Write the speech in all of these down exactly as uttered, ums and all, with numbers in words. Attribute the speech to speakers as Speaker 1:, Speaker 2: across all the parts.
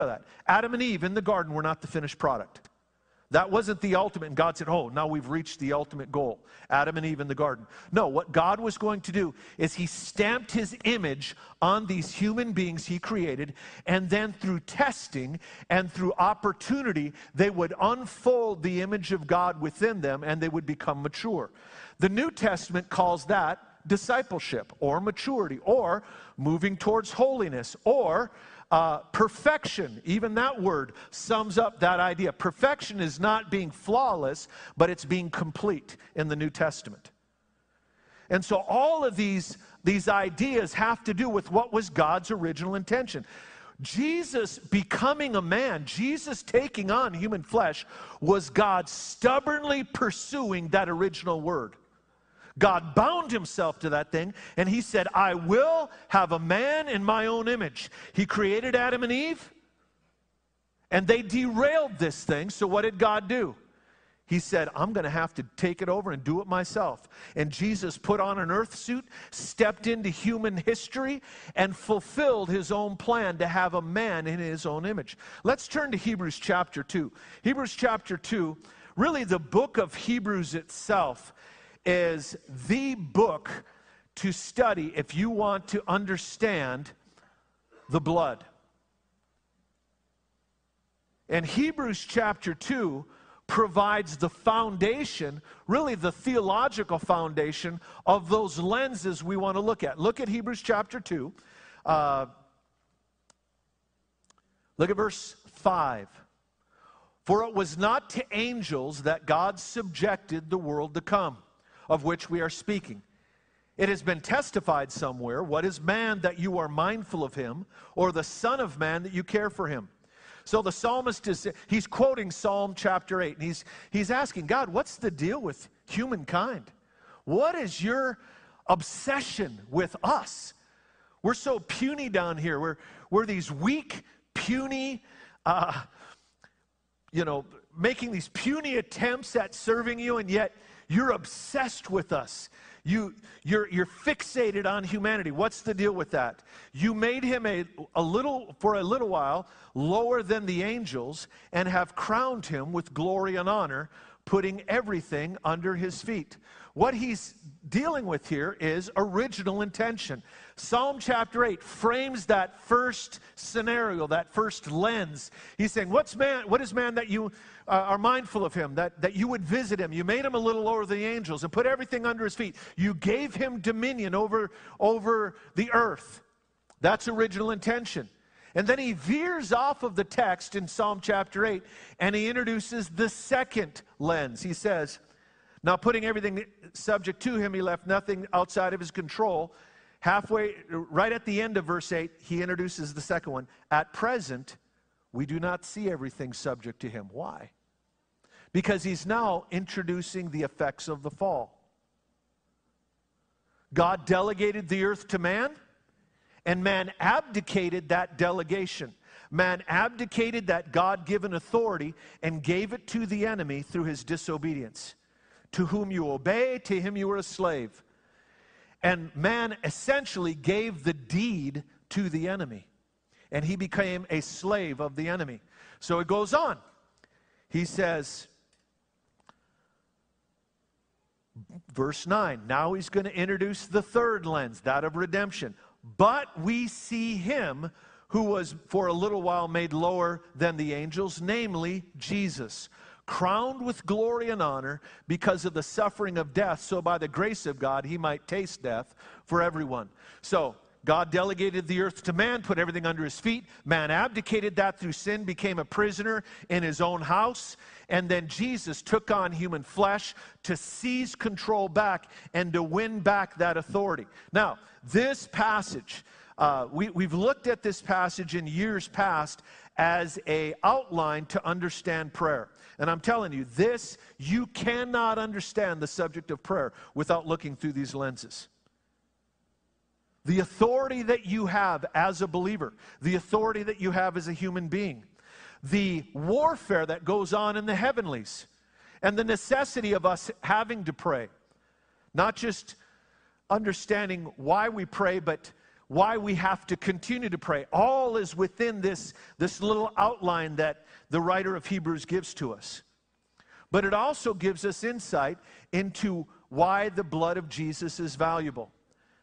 Speaker 1: that. Adam and Eve in the garden were not the finished product. That wasn't the ultimate, and God said, oh, now we've reached the ultimate goal. Adam and Eve in the garden. No, what God was going to do is he stamped his image on these human beings he created, and then through testing and through opportunity, they would unfold the image of God within them, and they would become mature. The New Testament calls that discipleship, or maturity, or moving towards holiness, or Uh, perfection. Even that word sums up that idea. Perfection is not being flawless, but it's being complete in the New Testament. And so all of these, these ideas have to do with what was God's original intention. Jesus becoming a man, Jesus taking on human flesh, was God stubbornly pursuing that original word. God bound himself to that thing, and he said, I will have a man in my own image. He created Adam and Eve, and they derailed this thing, so what did God do? He said, I'm going to have to take it over and do it myself. And Jesus put on an earth suit, stepped into human history, and fulfilled his own plan to have a man in his own image. Let's turn to Hebrews chapter two. Hebrews chapter two, really the book of Hebrews itself is the book to study if you want to understand the blood. And Hebrews chapter two provides the foundation, really the theological foundation of those lenses we want to look at. Look at Hebrews chapter two. Uh, look at verse five. For it was not to angels that God subjected the world to come, of which we are speaking. It has been testified somewhere, what is man that you are mindful of him, or the son of man that you care for him? So the psalmist is, he's quoting Psalm chapter eight, and he's, he's asking, God, what's the deal with humankind? What is your obsession with us? We're so puny down here. We're, we're these weak, puny, uh, you know, making these puny attempts at serving you, and yet you're obsessed with us. You, you're, you're fixated on humanity. What's the deal with that? You made him a, a little, for a little while, lower than the angels, and have crowned him with glory and honor, putting everything under his feet. What he's dealing with here is original intention. Psalm chapter eight frames that first scenario, that first lens. He's saying, What's man, what is man that you uh, are mindful of him, that, that you would visit him? You made him a little lower than the angels and put everything under his feet. You gave him dominion over, over the earth. That's original intention. And then he veers off of the text in Psalm chapter eight, and he introduces the second lens. He says, now putting everything subject to him, he left nothing outside of his control. Halfway, right at the end of verse eight, he introduces the second one. At present, we do not see everything subject to him. Why? Because he's now introducing the effects of the fall. God delegated the earth to man, and man abdicated that delegation. Man abdicated that God-given authority and gave it to the enemy through his disobedience. To whom you obey, to him you are a slave. And man essentially gave the deed to the enemy. And he became a slave of the enemy. So it goes on. He says, verse nine, now he's going to introduce the third lens, that of redemption. But we see him who was for a little while made lower than the angels, namely Jesus, crowned with glory and honor because of the suffering of death, so by the grace of God he might taste death for everyone. So God delegated the earth to man, put everything under his feet. Man abdicated that through sin, became a prisoner in his own house. And then Jesus took on human flesh to seize control back and to win back that authority. Now, this passage, uh, we, we've looked at this passage in years past as an outline to understand prayer. And I'm telling you, this, you cannot understand the subject of prayer without looking through these lenses. The authority that you have as a believer, the authority that you have as a human being, the warfare that goes on in the heavenlies, and the necessity of us having to pray. Not just understanding why we pray, but why we have to continue to pray. All is within this, this little outline that the writer of Hebrews gives to us. But it also gives us insight into why the blood of Jesus is valuable.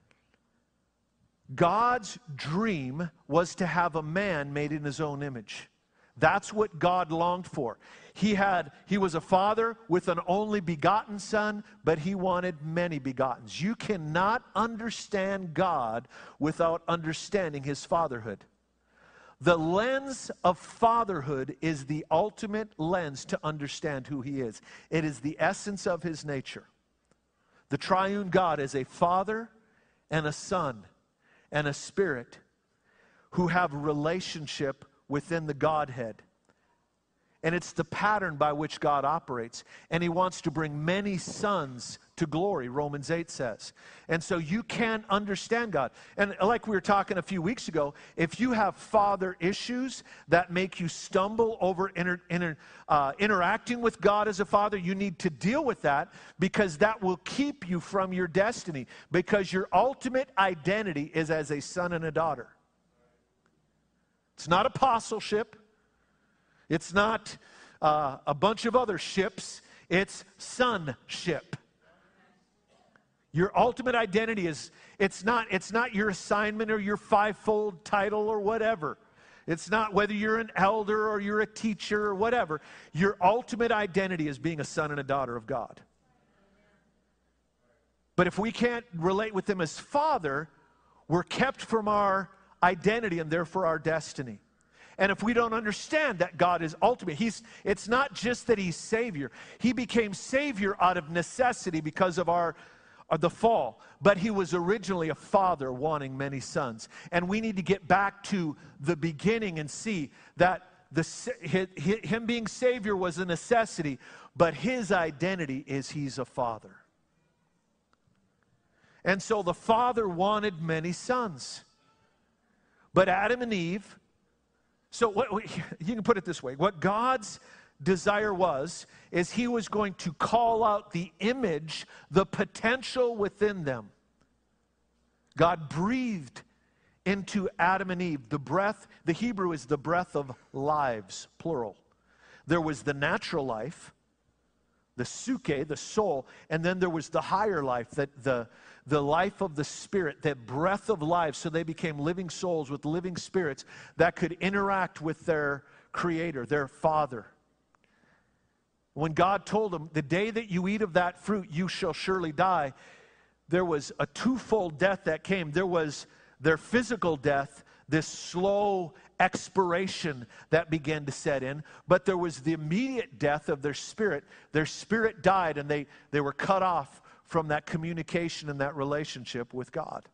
Speaker 1: God's dream was to have a man made in his own image. That's what God longed for. He had, he was a father with an only begotten son, but he wanted many begottens. You cannot understand God without understanding his fatherhood. The lens of fatherhood is the ultimate lens to understand who he is. It is the essence of his nature. The triune God is a father and a son and a spirit who have a relationship within the Godhead. And it's the pattern by which God operates. And he wants to bring many sons to glory, Romans eight says. And so you can't understand God. And like we were talking a few weeks ago, if you have father issues that make you stumble over inter, inter, uh, interacting with God as a father, you need to deal with that, because that will keep you from your destiny. Because your ultimate identity is as a son and a daughter. It's not apostleship. It's not uh, a bunch of other ships. It's sonship. Your ultimate identity is, it's not, it's not your assignment or your fivefold title or whatever. It's not whether you're an elder or you're a teacher or whatever. Your ultimate identity is being a son and a daughter of God. But if we can't relate with him as Father, we're kept from our identity and therefore our destiny. And if we don't understand that God is ultimate, he's, it's not just that he's Savior. He became Savior out of necessity because of our, of the fall. But he was originally a father wanting many sons. And we need to get back to the beginning and see that the, him being Savior was a necessity, but his identity is he's a father. And so the Father wanted many sons. But Adam and Eve... So what, you can put it this way. What God's desire was, is he was going to call out the image, the potential within them. God breathed into Adam and Eve the breath. The Hebrew is the breath of lives, plural. There was the natural life, the suke, the soul, and then there was the higher life, that the the life of the Spirit, that breath of life. So they became living souls with living spirits that could interact with their Creator, their Father. When God told them, the day that you eat of that fruit, you shall surely die, there was a twofold death that came. There was their physical death, this slow expiration that began to set in, but there was the immediate death of their spirit. Their spirit died, and they, they were cut off from that communication and that relationship with God.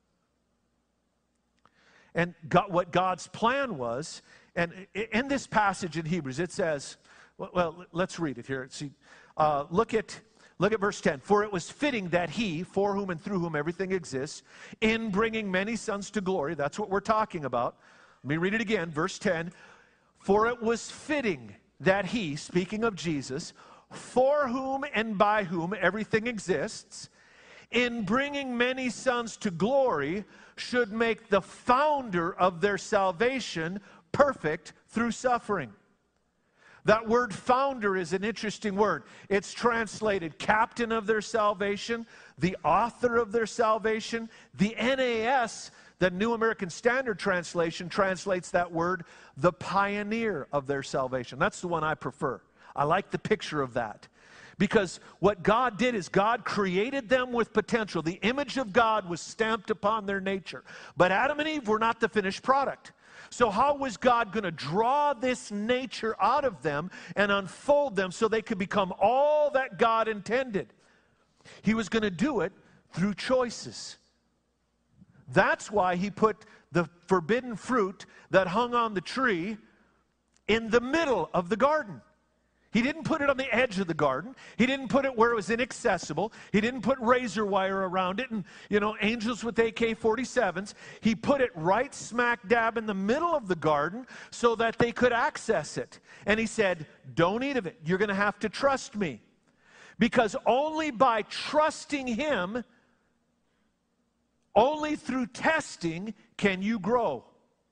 Speaker 1: And God, what God's plan was, and in this passage in Hebrews, it says, well, let's read it here. See, uh, look at look at verse ten. For it was fitting that he, for whom and through whom everything exists, in bringing many sons to glory, that's what we're talking about. Let me read it again, verse ten. For it was fitting that he, speaking of Jesus, for whom and by whom everything exists, in bringing many sons to glory, should make the founder of their salvation perfect through suffering. That word founder is an interesting word. It's translated captain of their salvation, the author of their salvation. The N A S, the New American Standard Translation, translates that word the pioneer of their salvation. That's the one I prefer. I like the picture of that. Because what God did is God created them with potential. The image of God was stamped upon their nature. But Adam and Eve were not the finished product. So how was God going to draw this nature out of them and unfold them so they could become all that God intended? He was going to do it through choices. That's why he put the forbidden fruit that hung on the tree in the middle of the garden. He didn't put it on the edge of the garden. He didn't put it where it was inaccessible. He didn't put razor wire around it and, you know, angels with A K forty-sevens. He put it right smack dab in the middle of the garden so that they could access it. And he said, don't eat of it. You're going to have to trust me. Because only by trusting him Only through testing can you grow.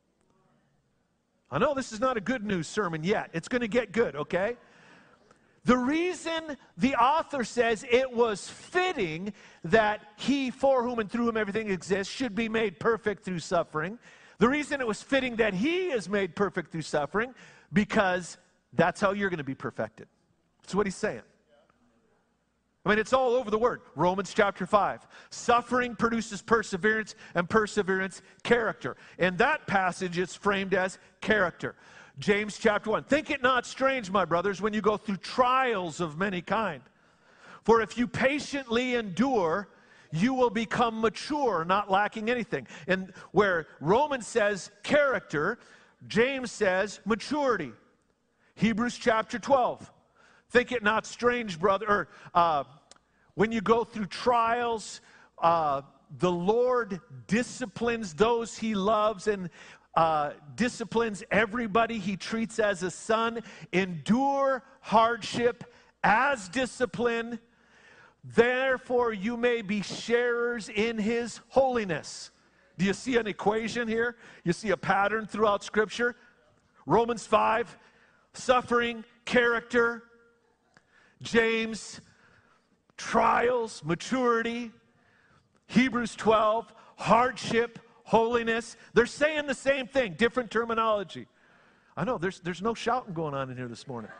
Speaker 1: I know this is not a good news sermon yet. It's going to get good, okay? The reason the author says it was fitting that he, for whom and through whom everything exists, should be made perfect through suffering. The reason it was fitting that he is made perfect through suffering, because that's how you're going to be perfected. That's what he's saying. I mean, it's all over the word. Romans chapter five. Suffering produces perseverance, and perseverance, character. In that passage, it's framed as character. James chapter one. Think it not strange, my brothers, when you go through trials of many kind. For if you patiently endure, you will become mature, not lacking anything. And where Romans says character, James says maturity. Hebrews chapter twelve. Think it not strange, brother, or uh, when you go through trials, uh, the Lord disciplines those he loves and uh, disciplines everybody he treats as a son. Endure hardship as discipline. Therefore, you may be sharers in his holiness. Do you see an equation here? You see a pattern throughout Scripture? Romans five, suffering, character. James, trials, maturity. Hebrews twelve, hardship, holiness. They're saying the same thing, different terminology. I know, there's, there's no shouting going on in here this morning.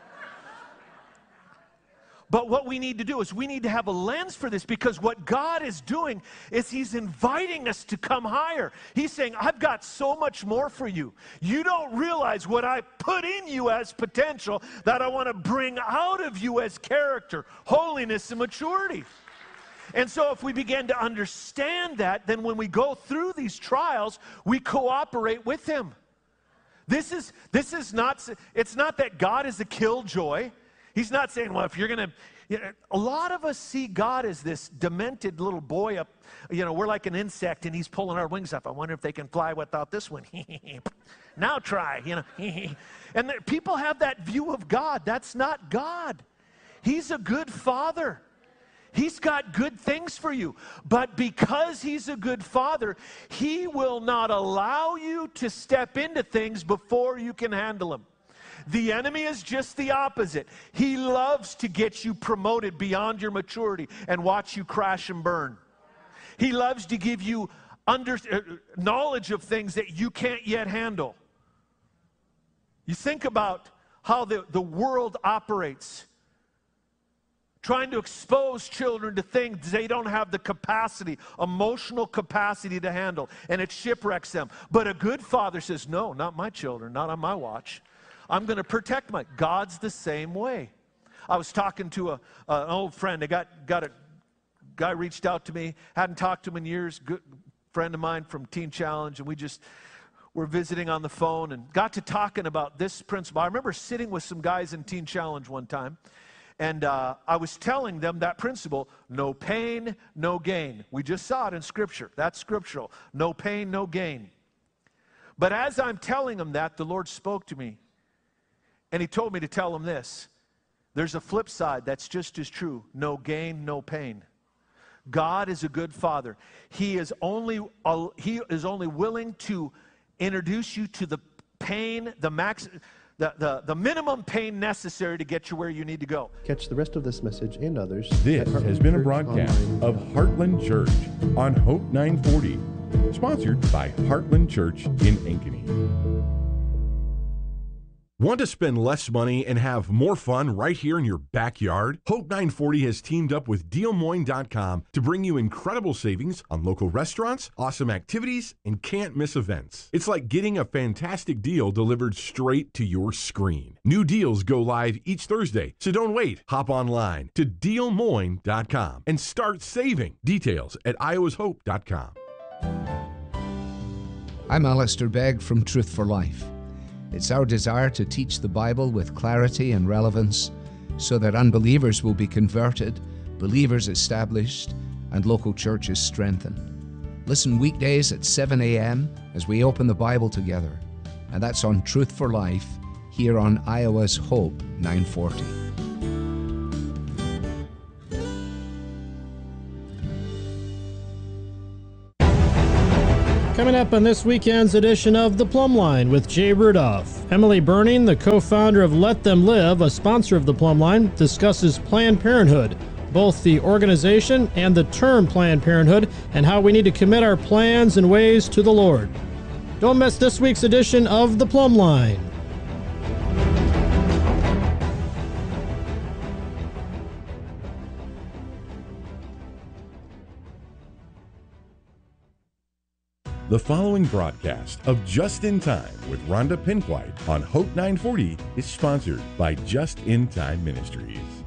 Speaker 1: But what we need to do is we need to have a lens for this, because what God is doing is he's inviting us to come higher. He's saying, I've got so much more for you. You don't realize what I put in you as potential that I want to bring out of you as character, holiness, and maturity. And so if we begin to understand that, then when we go through these trials, we cooperate with him. This is, this is not, it's not that God is a killjoy. He's not saying, well, if you're going to, you know, a lot of us see God as this demented little boy up, you know, we're like an insect and he's pulling our wings up. I wonder if they can fly without this one. Now try, you know. And there, people have that view of God. That's not God. He's a good father. He's got good things for you. But because he's a good father, he will not allow you to step into things before you can handle them. The enemy is just the opposite. He loves to get you promoted beyond your maturity and watch you crash and burn. He loves to give you under, uh, knowledge of things that you can't yet handle. You think about how the, the world operates, trying to expose children to things they don't have the capacity, emotional capacity to handle, and it shipwrecks them. But a good father says, no, not my children, not on my watch. I'm going to protect my, God's the same way. I was talking to a, uh, an old friend. I got, got a guy reached out to me, hadn't talked to him in years, good friend of mine from Teen Challenge, and we just were visiting on the phone and got to talking about this principle. I remember sitting with some guys in Teen Challenge one time, and uh, I was telling them that principle, no pain, no gain. We just saw it in Scripture. That's scriptural. No pain, no gain. But as I'm telling them that, the Lord spoke to me. And he told me to tell him this. There's a flip side that's just as true. No gain, no pain. God is a good father. He is only, uh, he is only willing to introduce you to the pain, the, max, the, the, the minimum pain necessary to get you where you need to go.
Speaker 2: Catch the rest of this message and others.
Speaker 3: This has been a broadcast online of Heartland Church on Hope nine forty, sponsored by Heartland Church in Ankeny. Want to spend less money and have more fun right here in your backyard? Hope nine forty has teamed up with Deal Moines dot com to bring you incredible savings on local restaurants, awesome activities, and can't-miss events. It's like getting a fantastic deal delivered straight to your screen. New deals go live each Thursday, so don't wait. Hop online to Deal Moines dot com and start saving. Details at Iowas Hope dot com.
Speaker 4: I'm Alistair Begg from Truth for Life. It's our desire to teach the Bible with clarity and relevance so that unbelievers will be converted, believers established, and local churches strengthened. Listen weekdays at seven a.m. as we open the Bible together. And that's on Truth for Life here on Iowa's Hope nine forty.
Speaker 5: Coming up on this weekend's edition of The Plumb Line with Jay Rudolph. Emily Burning, the co-founder of Let Them Live, a sponsor of The Plumb Line, discusses Planned Parenthood, both the organization and the term Planned Parenthood, and how we need to commit our plans and ways to the Lord. Don't miss this week's edition of The Plumb Line.
Speaker 3: The following broadcast of Just in Time with Rhonda Pinkwite on Hope nine forty is sponsored by Just in Time Ministries.